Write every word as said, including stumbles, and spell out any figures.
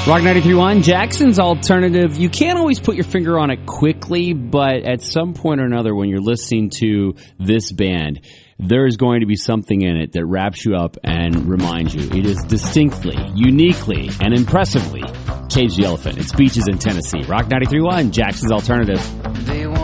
Rock ninety-three point one, Jackson's Alternative. You can't always put your finger on it quickly, but at some point or another when you're listening to this band, there is going to be something in it that wraps you up and reminds you. It is distinctly, uniquely, and impressively Cage the Elephant. It's Beaches in Tennessee. Rock ninety-three point one, Jackson's Alternative.